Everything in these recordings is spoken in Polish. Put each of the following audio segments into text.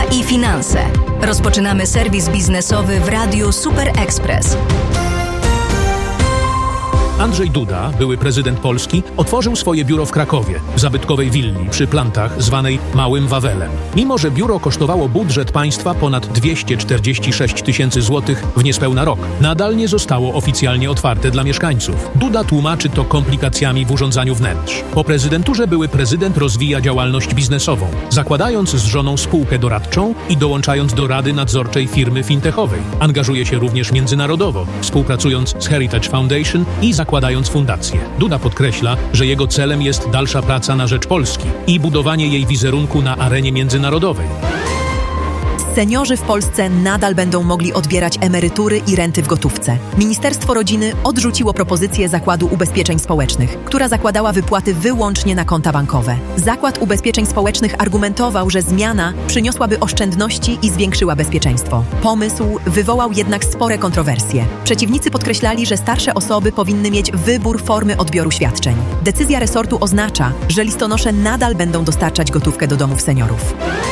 i finanse. Rozpoczynamy serwis biznesowy w Radiu Super Express. Andrzej Duda, były prezydent Polski, otworzył swoje biuro w Krakowie, w zabytkowej willi przy Plantach zwanej Małym Wawelem. Mimo że biuro kosztowało budżet państwa ponad 246 tysięcy złotych w niespełna rok, nadal nie zostało oficjalnie otwarte dla mieszkańców. Duda tłumaczy to komplikacjami w urządzaniu wnętrz. Po prezydenturze były prezydent rozwija działalność biznesową, zakładając z żoną spółkę doradczą i dołączając do rady nadzorczej firmy fintechowej. Angażuje się również międzynarodowo, współpracując z Heritage Foundation i zakładając fundację. Duda podkreśla, że jego celem jest dalsza praca na rzecz Polski i budowanie jej wizerunku na arenie międzynarodowej. Seniorzy w Polsce nadal będą mogli odbierać emerytury i renty w gotówce. Ministerstwo Rodziny odrzuciło propozycję Zakładu Ubezpieczeń Społecznych, która zakładała wypłaty wyłącznie na konta bankowe. Zakład Ubezpieczeń Społecznych argumentował, że zmiana przyniosłaby oszczędności i zwiększyła bezpieczeństwo. Pomysł wywołał jednak spore kontrowersje. Przeciwnicy podkreślali, że starsze osoby powinny mieć wybór formy odbioru świadczeń. Decyzja resortu oznacza, że listonosze nadal będą dostarczać gotówkę do domów seniorów.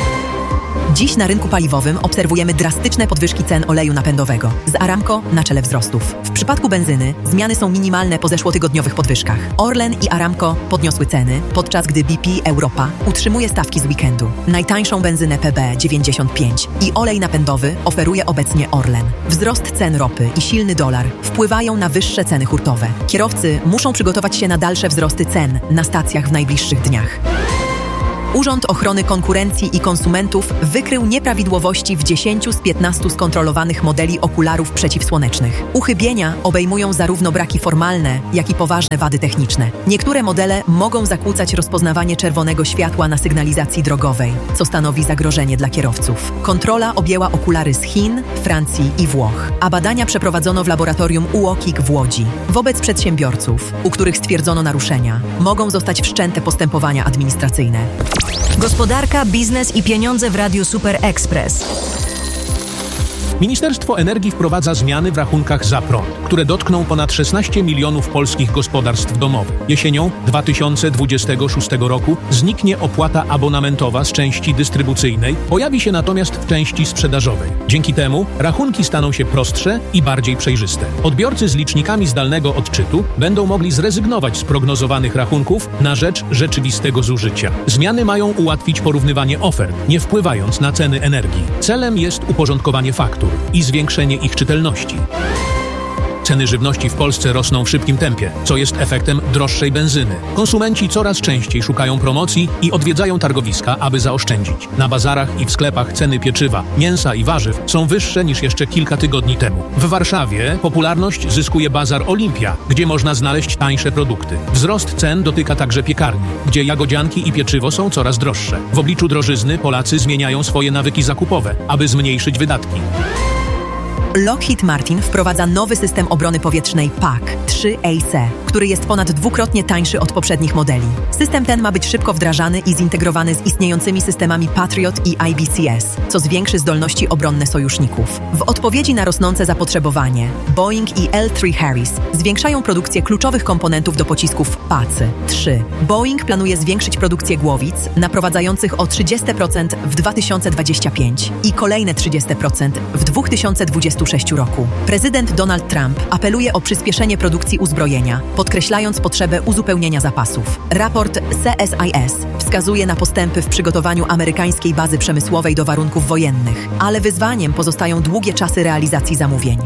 Dziś na rynku paliwowym obserwujemy drastyczne podwyżki cen oleju napędowego, z Aramco na czele wzrostów. W przypadku benzyny zmiany są minimalne po zeszłotygodniowych podwyżkach. Orlen i Aramco podniosły ceny, podczas gdy BP Europa utrzymuje stawki z weekendu. Najtańszą benzynę PB 95 i olej napędowy oferuje obecnie Orlen. Wzrost cen ropy i silny dolar wpływają na wyższe ceny hurtowe. Kierowcy muszą przygotować się na dalsze wzrosty cen na stacjach w najbliższych dniach. Urząd Ochrony Konkurencji i Konsumentów wykrył nieprawidłowości w 10 z 15 skontrolowanych modeli okularów przeciwsłonecznych. Uchybienia obejmują zarówno braki formalne, jak i poważne wady techniczne. Niektóre modele mogą zakłócać rozpoznawanie czerwonego światła na sygnalizacji drogowej, co stanowi zagrożenie dla kierowców. Kontrola objęła okulary z Chin, Francji i Włoch, a badania przeprowadzono w laboratorium UOKiK w Łodzi. Wobec przedsiębiorców, u których stwierdzono naruszenia, mogą zostać wszczęte postępowania administracyjne. Gospodarka, biznes i pieniądze w Radiu Super Express. Ministerstwo Energii wprowadza zmiany w rachunkach za prąd, które dotkną ponad 16 milionów polskich gospodarstw domowych. Jesienią 2026 roku zniknie opłata abonamentowa z części dystrybucyjnej, pojawi się natomiast w części sprzedażowej. Dzięki temu rachunki staną się prostsze i bardziej przejrzyste. Odbiorcy z licznikami zdalnego odczytu będą mogli zrezygnować z prognozowanych rachunków na rzecz rzeczywistego zużycia. Zmiany mają ułatwić porównywanie ofert, nie wpływając na ceny energii. Celem jest uporządkowanie faktur i zwiększenie ich czytelności. Ceny żywności w Polsce rosną w szybkim tempie, co jest efektem droższej benzyny. Konsumenci coraz częściej szukają promocji i odwiedzają targowiska, aby zaoszczędzić. Na bazarach i w sklepach ceny pieczywa, mięsa i warzyw są wyższe niż jeszcze kilka tygodni temu. W Warszawie popularność zyskuje bazar Olimpia, gdzie można znaleźć tańsze produkty. Wzrost cen dotyka także piekarni, gdzie jagodzianki i pieczywo są coraz droższe. W obliczu drożyzny Polacy zmieniają swoje nawyki zakupowe, aby zmniejszyć wydatki. Lockheed Martin wprowadza nowy system obrony powietrznej PAC-3AC, który jest ponad dwukrotnie tańszy od poprzednich modeli. System ten ma być szybko wdrażany i zintegrowany z istniejącymi systemami Patriot i IBCS, co zwiększy zdolności obronne sojuszników. W odpowiedzi na rosnące zapotrzebowanie, Boeing i L3 Harris zwiększają produkcję kluczowych komponentów do pocisków PAC-3. Boeing planuje zwiększyć produkcję głowic naprowadzających o 30% w 2025 i kolejne 30% w 2026 roku. Prezydent Donald Trump apeluje o przyspieszenie produkcji uzbrojenia, podkreślając potrzebę uzupełnienia zapasów. Raport CSIS wskazuje na postępy w przygotowaniu amerykańskiej bazy przemysłowej do warunków wojennych, ale wyzwaniem pozostają długie czasy realizacji zamówień.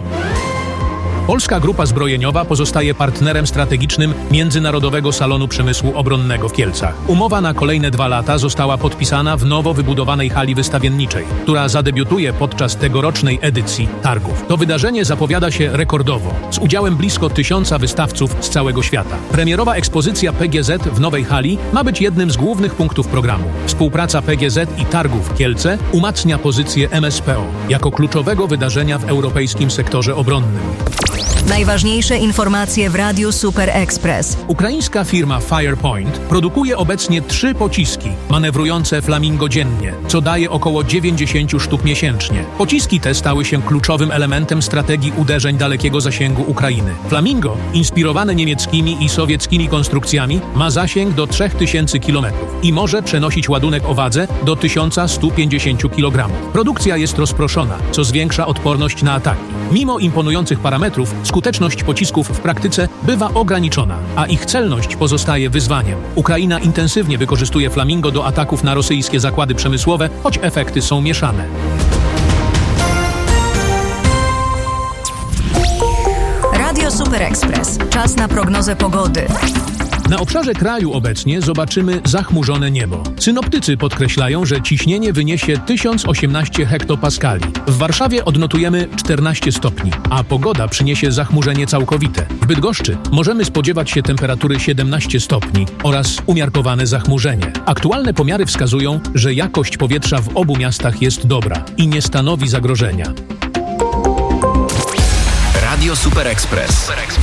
Polska Grupa Zbrojeniowa pozostaje partnerem strategicznym Międzynarodowego Salonu Przemysłu Obronnego w Kielcach. Umowa na kolejne 2 lata została podpisana w nowo wybudowanej hali wystawienniczej, która zadebiutuje podczas tegorocznej edycji targów. To wydarzenie zapowiada się rekordowo, z udziałem blisko 1000 wystawców z całego świata. Premierowa ekspozycja PGZ w nowej hali ma być jednym z głównych punktów programu. Współpraca PGZ i targów Kielce umacnia pozycję MSPO jako kluczowego wydarzenia w europejskim sektorze obronnym. Najważniejsze informacje w Radiu Super Express. Ukraińska firma Firepoint produkuje obecnie 3 pociski manewrujące Flamingo dziennie, co daje około 90 sztuk miesięcznie. Pociski te stały się kluczowym elementem strategii uderzeń dalekiego zasięgu Ukrainy. Flamingo, inspirowane niemieckimi i sowieckimi konstrukcjami, ma zasięg do 3000 km i może przenosić ładunek o wadze do 1150 kg. Produkcja jest rozproszona, co zwiększa odporność na ataki. Mimo imponujących parametrów, skuteczność pocisków w praktyce bywa ograniczona, a ich celność pozostaje wyzwaniem. Ukraina intensywnie wykorzystuje Flamingo do ataków na rosyjskie zakłady przemysłowe, choć efekty są mieszane. Radio Super Express. Czas na prognozę pogody. Na obszarze kraju obecnie zobaczymy zachmurzone niebo. Synoptycy podkreślają, że ciśnienie wyniesie 1018 hektopaskali. W Warszawie odnotujemy 14 stopni, a pogoda przyniesie zachmurzenie całkowite. W Bydgoszczy możemy spodziewać się temperatury 17 stopni oraz umiarkowane zachmurzenie. Aktualne pomiary wskazują, że jakość powietrza w obu miastach jest dobra i nie stanowi zagrożenia. Radio Super Express.